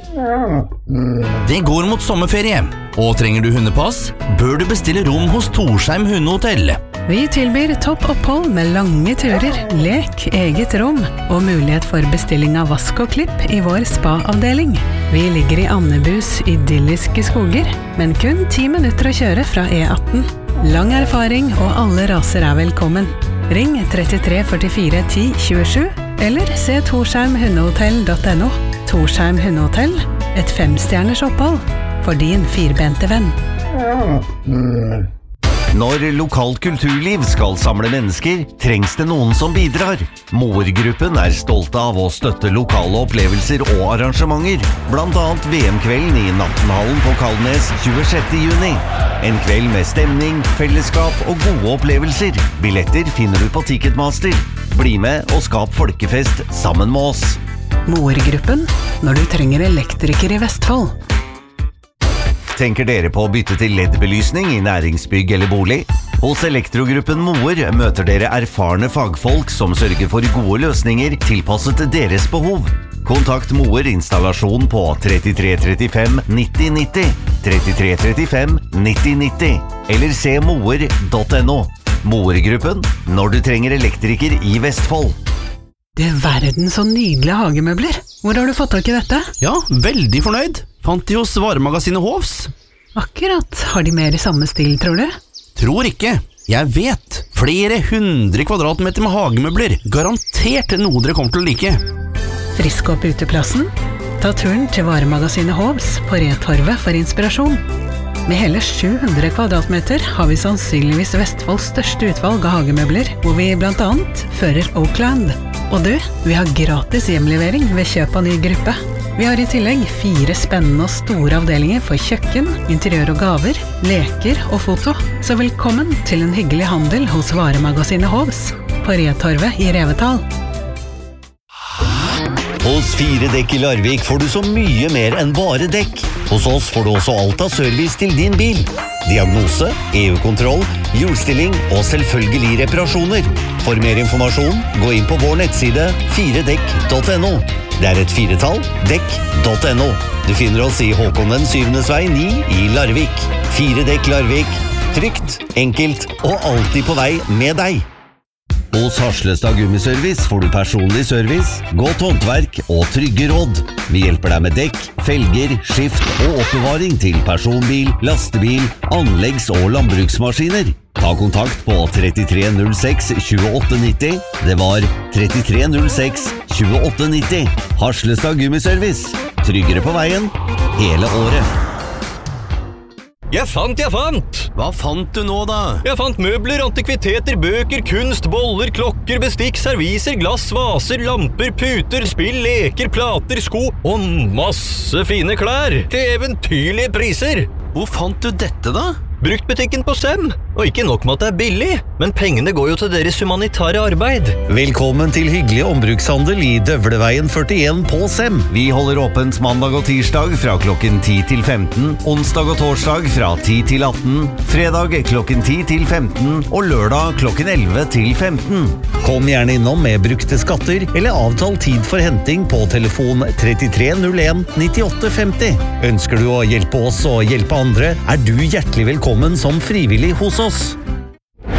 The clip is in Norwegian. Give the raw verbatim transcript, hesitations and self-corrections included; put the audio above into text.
Det går mot sommerferie, og trenger du hundepass, bør du bestille rom hos Torsheim Hundehotell. Vi tilbyr topp opphold med lange turer, lek, eget rom og mulighet for bestilling av vask og klipp i vår spa-avdeling. Vi ligger i Annebus idylliske skoger, men kun ti minutter å kjøre fra E atten. Lang erfaring og alle raser er velkommen. Ring trettitre førtifire ti tjuesju eller se torsheim hundehotell punktum no. Torsheim Hundehotell, et femstjerners opphold for din firbente venn. Når lokalt kulturliv skal samle mennesker, trengs det noen som bidrar. Moer-gruppen er stolte av å støtte lokale opplevelser og arrangementer, blant annet V M-kvelden i Nattenhallen på Kalnes tjuesjette juni. En kveld med stemning, fellesskap og gode opplevelser. Billetter finner du på Ticketmaster. Bli med og skap folkefest sammen med oss. Moer-gruppen, når du trenger elektriker i Vestfold. Tenker dere på å bytte til L E D-belysning i næringsbygg eller bolig? Hos Elektrogruppen Moer møter dere erfarne fagfolk som sørger for gode løsninger tilpasset deres behov. Kontakt Moer installasjon på trettitre trettifem nitti nitti, trettitre trettifem nitti nitti, eller se moer punktum no. Moer-gruppen, når du trenger elektriker i Vestfold. Det er verden så nydelige hagemøbler. Hvor har du fått tak i dette? Ja, veldig fornøyd. Fant de hos varemagasinet Hovs. Akkurat. Har de mer i samme stil, tror du? Tror ikke. Jeg vet. Flere hundre kvadratmeter med hagemøbler. Garantert noe dere kommer til å like. Frisk opp uteplassen? Ta turen til varemagasinet Hovs på Retorvet for inspirasjon. Med hele sju hundre kvadratmeter har vi sannsynligvis Vestfolds største utvalg av hagemøbler, hvor vi blant annet fører Oakland. Og du, vi har gratis hjemlevering ved kjøp av ny gruppe. Vi har i tillegg fire spennende og store avdelinger for kjøkken, interiør og gaver, leker og foto. Så velkommen til en hyggelig handel hos varemagasinet Hovs på Retorvet i Revetal. Hos fire dekk i Larvik får du så mye mer enn bare dekk. Hos oss får du også alt av service til din bil. Diagnose, E U-kontroll, hjulstilling og selvfølgelig reparasjoner. For mer informasjon, gå inn på vår nettside fire dekk punktum no. Det er et firetall, dekk punktum no. Du finner oss i Håkon den syvendes vei ni i Larvik. Fire dekk Larvik. Trygt, enkelt og alltid på vei med deg. Hos Harslestad Gummiservice får du personlig service, godt håndverk og trygge råd. Vi hjelper deg med dekk, felger, skift og oppbevaring til personbil, lastebil, anleggs- og landbruksmaskiner. Ta kontakt på trettitre null seks tjueåtte nitti. Det var trettitre null seks tjueåtte nitti. Harslestad Gummiservice. Tryggere på veien hele året. Jeg fant, jeg fant! Hva fant du nå da? Jeg fant møbler, antikviteter, bøker, kunst, boller, klokker, bestikk, serviser, glass, vaser, lamper, puter, spill, leker, plater, sko og masse fine klær til eventyrlige priser. Hvor fant du dette da? Bruktbutikken på Sem. Og ikke nok med at det er billig, men pengene går jo til deres humanitære arbeid. Velkommen til hyggelig ombrukshandel i Døvleveien førtien på Sem. Vi holder åpent mandag og tirsdag fra klokken ti til femten, onsdag og torsdag fra ti til atten, fredag klokken ti til femten og lørdag klokken elleve til femten. Kom gjerne innom med brukte skatter eller avtal tid for henting på telefon trettitre null en nittiåtte femti. Ønsker du å hjelpe oss og hjelpe andre, er du hjertelig velkommen som frivillig hos oss.